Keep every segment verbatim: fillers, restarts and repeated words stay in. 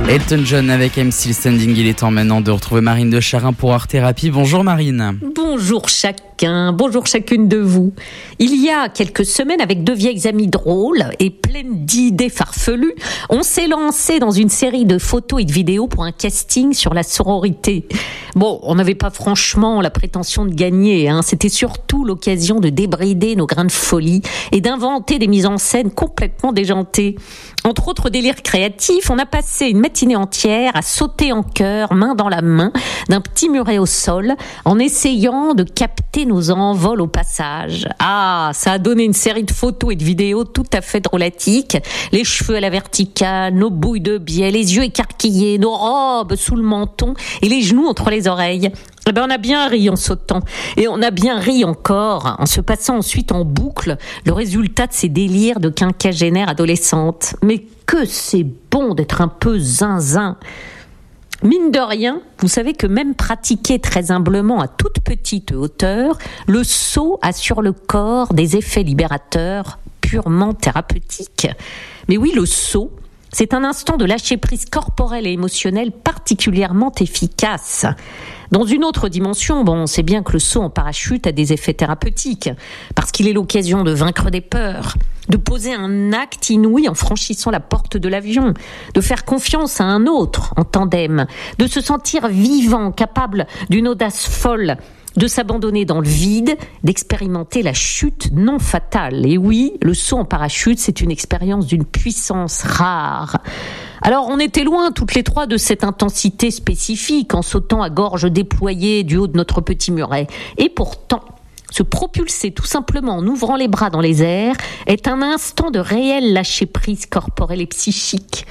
Elton John avec I'm Still Standing. Il est temps maintenant de retrouver Marine de Charin pour Art Thérapie. Bonjour Marine. Bonjour chacun, bonjour chacune de vous. Il y a quelques semaines, avec deux vieilles amies drôles et pleines d'idées farfelues, on s'est lancé dans une série de photos et de vidéos pour un casting sur la sororité. Bon, on n'avait pas franchement la prétention de gagner, hein. C'était surtout l'occasion de débrider nos grains de folie et d'inventer des mises en scène complètement déjantées. Entre autres délires créatifs, on a passé une matinée entière à sauter en chœur, main dans la main, d'un petit muret au sol, en essayant de capter nos envols au passage. Ah, ça a donné une série de photos et de vidéos tout à fait drôlatiques. Les cheveux à la verticale, nos bouilles de biais, les yeux écarquillés, nos robes sous le menton et les genoux entre les oreilles. Eh ben, on a bien ri en sautant. Et on a bien ri encore en se passant ensuite en boucle le résultat de ces délires de quinquagénaire adolescente. Mais que c'est bon d'être un peu zinzin. Mine de rien, vous savez que même pratiqué très humblement à toute petite hauteur, le saut a sur le corps des effets libérateurs purement thérapeutiques. Mais oui, le saut, c'est un instant de lâcher-prise corporelle et émotionnelle particulièrement efficace. Dans une autre dimension, bon, on sait bien que le saut en parachute a des effets thérapeutiques, parce qu'il est l'occasion de vaincre des peurs, de poser un acte inouï en franchissant la porte de l'avion, de faire confiance à un autre en tandem, de se sentir vivant, capable d'une audace folle, de s'abandonner dans le vide, d'expérimenter la chute non fatale. Et oui, le saut en parachute, c'est une expérience d'une puissance rare. Alors, on était loin, toutes les trois, de cette intensité spécifique en sautant à gorge déployée du haut de notre petit muret. Et pourtant, se propulser tout simplement en ouvrant les bras dans les airs est un instant de réel lâcher-prise corporelle et psychique.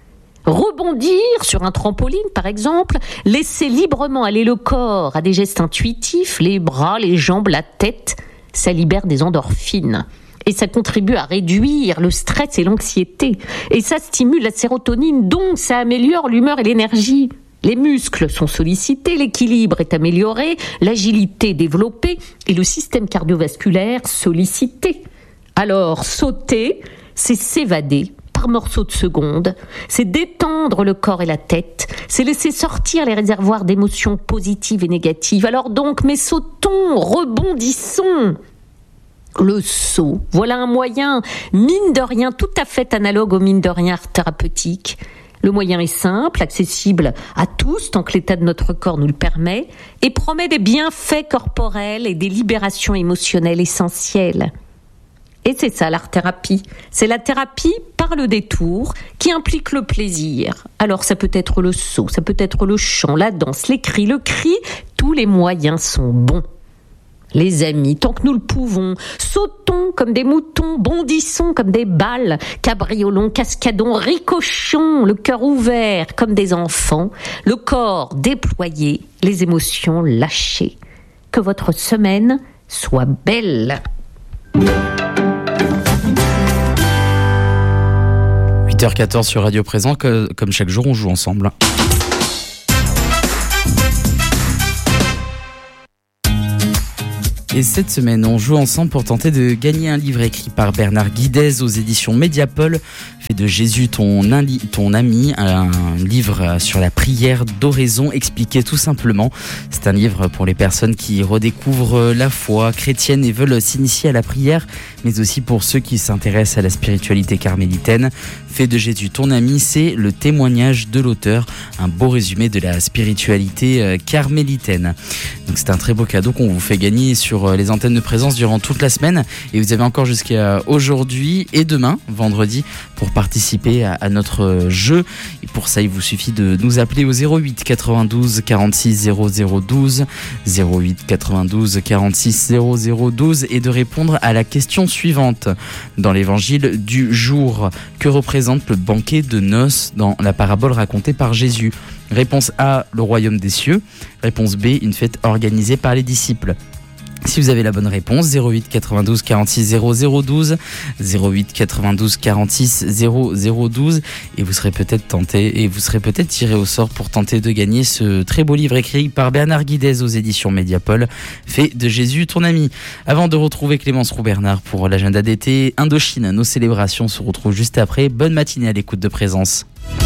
Rebondir sur un trampoline, par exemple, laisser librement aller le corps à des gestes intuitifs, les bras, les jambes, la tête, ça libère des endorphines. Et ça contribue à réduire le stress et l'anxiété. Et ça stimule la sérotonine, donc ça améliore l'humeur et l'énergie. Les muscles sont sollicités, l'équilibre est amélioré, l'agilité développée et le système cardiovasculaire sollicité. Alors, sauter, c'est s'évader par morceaux de secondes, c'est détendre le corps et la tête, c'est laisser sortir les réservoirs d'émotions positives et négatives. Alors donc, mais sautons, rebondissons. Le saut, voilà un moyen, mine de rien, tout à fait analogue au mine de rien thérapeutique. Le moyen est simple, accessible à tous tant que l'état de notre corps nous le permet et promet des bienfaits corporels et des libérations émotionnelles essentielles. Et c'est ça l'art-thérapie, c'est la thérapie par le détour qui implique le plaisir. Alors ça peut être le saut, ça peut être le chant, la danse, les cris, le cri, tous les moyens sont bons. Les amis, tant que nous le pouvons, sautons comme des moutons, bondissons comme des balles, cabriolons, cascadons, ricochons, le cœur ouvert comme des enfants, le corps déployé, les émotions lâchées. Que votre semaine soit belle. huit heures quatorze sur Radio Présent, que, comme chaque jour on joue ensemble. Et cette semaine, on joue ensemble pour tenter de gagner un livre écrit par Bernard Guidez aux éditions Mediapol. Fais de Jésus ton, ali, ton ami, un livre sur la prière d'oraison expliqué tout simplement. C'est un livre pour les personnes qui redécouvrent la foi chrétienne et veulent s'initier à la prière, mais aussi pour ceux qui s'intéressent à la spiritualité carmélitaine. Fais de Jésus ton ami, c'est le témoignage de l'auteur, un beau résumé de la spiritualité carmélitaine. Donc c'est un très beau cadeau qu'on vous fait gagner sur les antennes de Présence durant toute la semaine, et vous avez encore jusqu'à aujourd'hui et demain, vendredi, pour participer à, à notre jeu. Et pour ça, il vous suffit de nous appeler au zéro huit quatre-vingt-douze quarante-six zéro zéro douze, zéro huit quatre-vingt-douze quarante-six zéro zéro douze, et de répondre à la question suivante. Dans l'évangile du jour, que représente le banquet de noces dans la parabole racontée par Jésus? Réponse A, le royaume des cieux. Réponse B, une fête organisée par les disciples. Si vous avez la bonne réponse, zéro huit quatre-vingt-douze quarante-six zéro zéro douze, zéro huit quatre-vingt-douze quarante-six zéro zéro douze, et vous serez peut-être tenté, et vous serez peut-être tiré au sort pour tenter de gagner ce très beau livre écrit par Bernard Guidez aux éditions Mediapol, Fais de Jésus ton ami. Avant de retrouver Clémence Roux-Bernard pour l'agenda d'été Indochine, nos célébrations se retrouvent juste après. Bonne matinée à l'écoute de Présence.